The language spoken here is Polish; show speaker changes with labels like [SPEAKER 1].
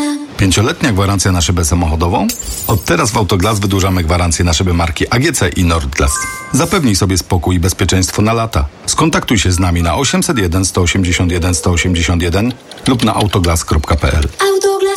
[SPEAKER 1] 5-letnia gwarancja na szybę samochodową? Od teraz w Autoglas wydłużamy gwarancję na szyby marki AGC i Nordglas. Zapewnij sobie spokój i bezpieczeństwo na lata. Skontaktuj się z nami na 801 181 181 lub na autoglas.pl.